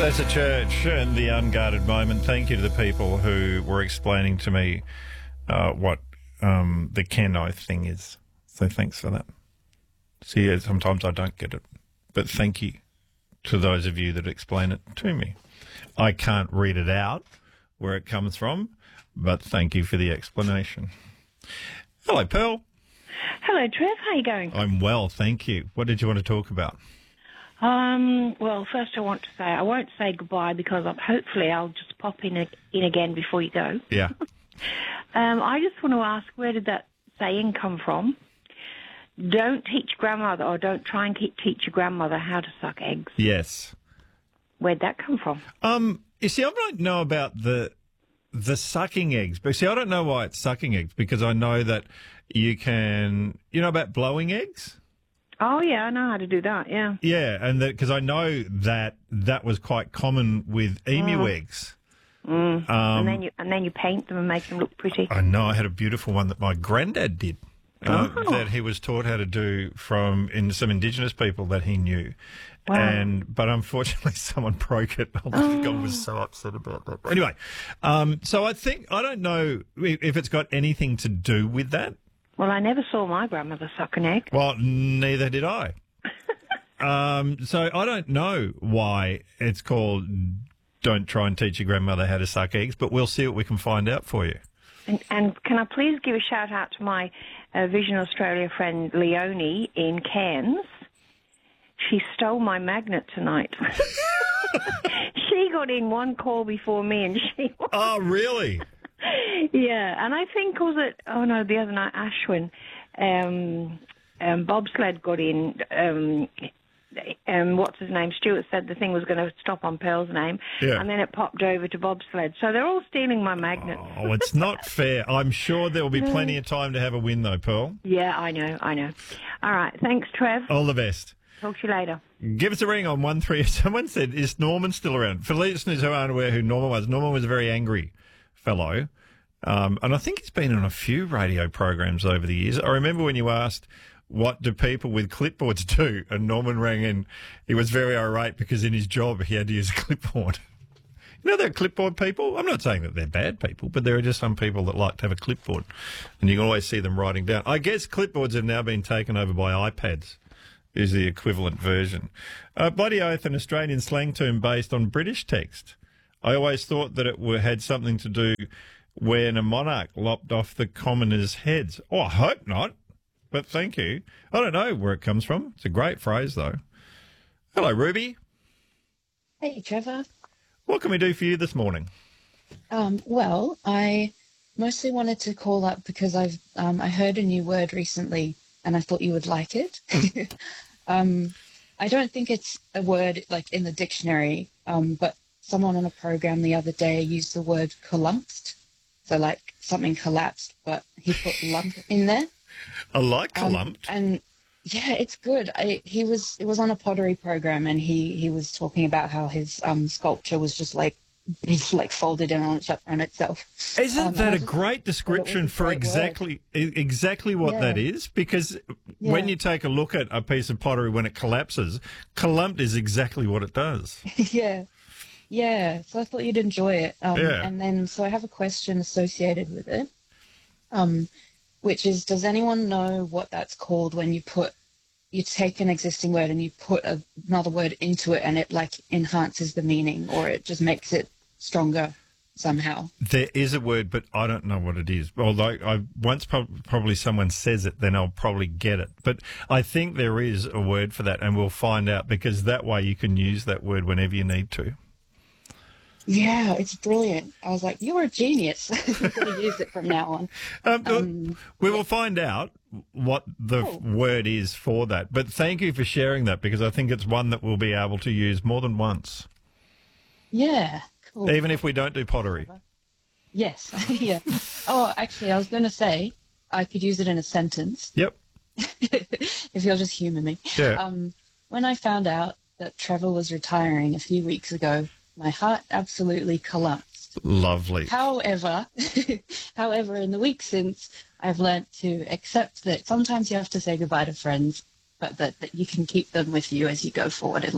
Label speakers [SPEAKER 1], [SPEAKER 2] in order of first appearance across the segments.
[SPEAKER 1] That's a church and the unguarded moment. Thank you to the people who were explaining to me what the Kenite thing is. So thanks for that. See, yeah, sometimes I don't get it. But thank you to those of you that explain it to me. I can't read it out where it comes from, but thank you for the explanation. Hello, Pearl.
[SPEAKER 2] Hello, Trev. How are you going?
[SPEAKER 1] I'm well, thank you. What did you want to talk about?
[SPEAKER 2] Well, first I want to say I won't say goodbye because hopefully I'll just pop in again before you go.
[SPEAKER 1] Yeah.
[SPEAKER 2] I just want to ask, where did that saying come from? Don't teach grandmother, or don't try and teach your grandmother how to suck eggs.
[SPEAKER 1] Yes.
[SPEAKER 2] Where'd that come from?
[SPEAKER 1] You see, I don't know about the sucking eggs, but see, I don't know why it's sucking eggs, because I know that you can, you know about blowing eggs?
[SPEAKER 2] Oh, yeah, I know how to do that, yeah.
[SPEAKER 1] Yeah, and because I know that was quite common with emu eggs.
[SPEAKER 2] And then you paint them and make them look pretty.
[SPEAKER 1] I know, I had a beautiful one that my granddad did. That he was taught how to do from some Indigenous people that he knew.
[SPEAKER 2] Wow.
[SPEAKER 1] But unfortunately someone broke it. I was so upset about that. Anyway, so I don't know if it's got anything to do with that.
[SPEAKER 2] Well, I never saw my grandmother suck an egg.
[SPEAKER 1] Well, neither did I. So I don't know why it's called Don't Try and Teach Your Grandmother How to Suck Eggs, but we'll see what we can find out for you.
[SPEAKER 2] And can I please give a shout out to my Vision Australia friend Leonie in Cairns? She stole my magnet tonight. She got in one call before me, and she.
[SPEAKER 1] Oh, really?
[SPEAKER 2] Yeah, and I think the other night Ashwin, bobsled got in. What's his name? Stuart said the thing was going to stop on Pearl's name, and then it popped over to bobsled. So they're all stealing my magnets.
[SPEAKER 1] Oh, it's not fair. I'm sure there will be plenty of time to have a win, though, Pearl.
[SPEAKER 2] Yeah, I know. All right, thanks, Trev.
[SPEAKER 1] All the best.
[SPEAKER 2] Talk to you later.
[SPEAKER 1] Give us a ring on 13. Someone said, is Norman still around? For listeners who aren't aware who Norman was a very angry fellow. And I think he's been on a few radio programs over the years. I remember when you asked, what do people with clipboards do? And Norman rang in. He was very irate because in his job he had to use a clipboard. You know, they're clipboard people. I'm not saying that they're bad people, but there are just some people that like to have a clipboard. And you can always see them writing down. I guess clipboards have now been taken over by iPads, is the equivalent version. Bloody oath, an Australian slang term based on British text. I always thought that it had something to do when a monarch lopped off the commoners' heads. Oh, I hope not, but thank you. I don't know where it comes from. It's a great phrase, though. Hello, Ruby.
[SPEAKER 3] Hey, Trevor.
[SPEAKER 1] What can we do for you this morning?
[SPEAKER 3] Well, I mostly wanted to call up because I heard a new word recently and I thought you would like it. I don't think it's a word like in the dictionary, but someone on a program the other day used the word collapsed. So like something collapsed, but he put lump in there.
[SPEAKER 1] I like clumped.
[SPEAKER 3] And yeah, it's good. It was on a pottery program, and he was talking about how his sculpture was just like folded in on itself.
[SPEAKER 1] Isn't that a great description for exactly what that is? Because when you take a look at a piece of pottery when it collapses, clumped is exactly what it does. Yeah. So I thought you'd enjoy it. And then, so I have a question associated with it, which is, does anyone know what that's called when you take an existing word and you put another word into it and it like enhances the meaning, or it just makes it stronger somehow? There is a word, but I don't know what it is. Although once probably someone says it, then I'll probably get it. But I think there is a word for that, and we'll find out, because that way you can use that word whenever you need to.
[SPEAKER 3] Yeah, it's brilliant. I was like, you're a genius. I'm going to use it from now on.
[SPEAKER 1] We will find out what the word is for that. But thank you for sharing that, because I think it's one that we'll be able to use more than once.
[SPEAKER 3] Yeah, cool.
[SPEAKER 1] Even if we don't do pottery.
[SPEAKER 3] Yes, yeah. Oh, actually, I was going to say I could use it in a sentence.
[SPEAKER 1] Yep.
[SPEAKER 3] If you'll just humour me.
[SPEAKER 1] Yeah.
[SPEAKER 3] When I found out that Trevor was retiring a few weeks ago, my heart absolutely collapsed.
[SPEAKER 1] Lovely.
[SPEAKER 3] However, in the week since, I've learnt to accept that sometimes you have to say goodbye to friends, but that you can keep them with you as you go forward in life.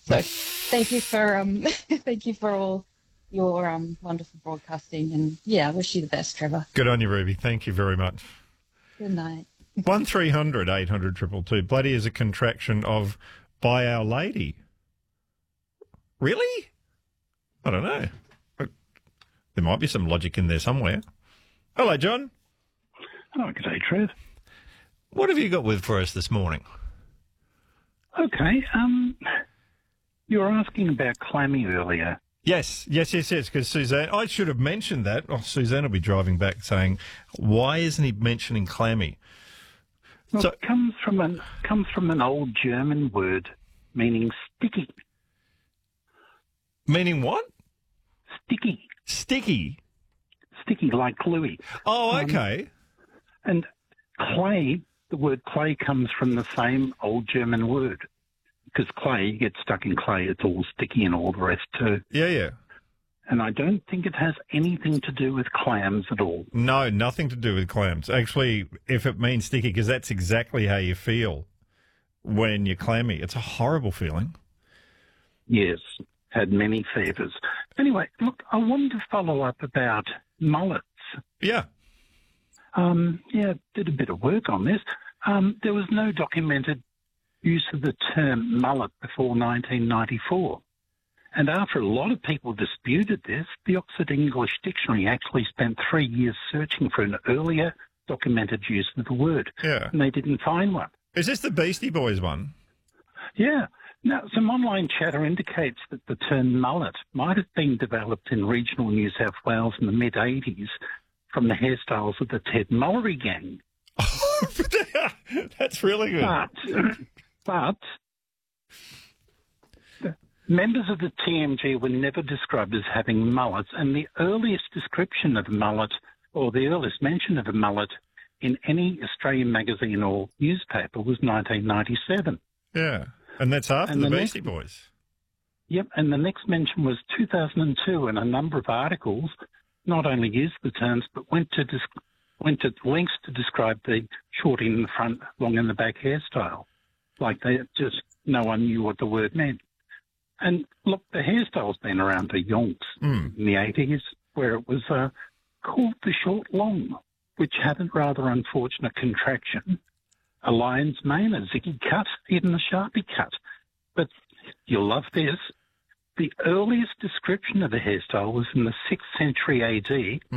[SPEAKER 3] So thank you for thank you for all your wonderful broadcasting, and I wish you the best, Trevor.
[SPEAKER 1] Good on you, Ruby. Thank you very much.
[SPEAKER 3] Good night.
[SPEAKER 1] 1300 800 222. Bloody is a contraction of By Our Lady. Really? I don't know. There might be some logic in there somewhere. Hello, John.
[SPEAKER 4] Oh, good day, Trev.
[SPEAKER 1] What have you got with for us this morning?
[SPEAKER 4] Okay, you were asking about clammy earlier.
[SPEAKER 1] Yes, because Suzanne, I should have mentioned that. Oh, Suzanne will be driving back saying, why isn't he mentioning clammy?
[SPEAKER 4] Well,
[SPEAKER 1] So-
[SPEAKER 4] it comes from an old German word meaning sticky.
[SPEAKER 1] Meaning what?
[SPEAKER 4] Sticky.
[SPEAKER 1] Sticky.
[SPEAKER 4] Sticky, like gluey.
[SPEAKER 1] Oh, okay.
[SPEAKER 4] And clay, the word clay comes from the same old German word. Because clay, you get stuck in clay, it's all sticky and all the rest too.
[SPEAKER 1] Yeah.
[SPEAKER 4] And I don't think it has anything to do with clams at all.
[SPEAKER 1] No, nothing to do with clams. Actually, if it means sticky, because that's exactly how you feel when you're clammy. It's a horrible feeling.
[SPEAKER 4] Yes, had many fevers. Anyway, look, I wanted to follow up about mullets.
[SPEAKER 1] Yeah.
[SPEAKER 4] Did a bit of work on this. There was no documented use of the term mullet before 1994. And after a lot of people disputed this, the Oxford English Dictionary actually spent 3 years searching for an earlier documented use of the word.
[SPEAKER 1] Yeah.
[SPEAKER 4] And they didn't find one.
[SPEAKER 1] Is this the Beastie Boys one?
[SPEAKER 4] Yeah. Now, some online chatter indicates that the term mullet might have been developed in regional New South Wales in the mid-80s from the hairstyles of the Ted Mullery gang.
[SPEAKER 1] That's really good.
[SPEAKER 4] But members of the TMG were never described as having mullets, and the earliest description of a mullet, or the earliest mention of a mullet in any Australian magazine or newspaper was 1997.
[SPEAKER 1] Yeah. And that's after
[SPEAKER 4] And
[SPEAKER 1] the
[SPEAKER 4] the
[SPEAKER 1] Beastie Boys.
[SPEAKER 4] Yep, and the next mention was 2002, and a number of articles not only used the terms, but went to lengths to describe the short in the front, long in the back hairstyle. Like no one knew what the word meant. And look, the hairstyle's been around for yonks in the 80s, where it was called the short long, which had a rather unfortunate contraction. A lion's mane, a ziggy cut, even a sharpie cut. But you'll love this. The earliest description of the hairstyle was in the 6th century AD